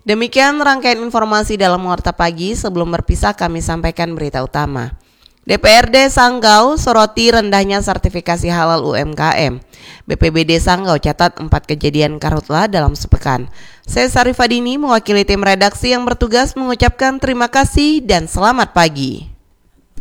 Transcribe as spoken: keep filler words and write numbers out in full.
Demikian rangkaian informasi dalam Warta Pagi. Sebelum berpisah kami sampaikan berita utama. D P R D Sanggau soroti rendahnya sertifikasi halal U M K M. B P B D Sanggau catat empat kejadian karhutlah dalam sepekan. Saya Sarifadini mewakili tim redaksi yang bertugas mengucapkan terima kasih dan selamat pagi.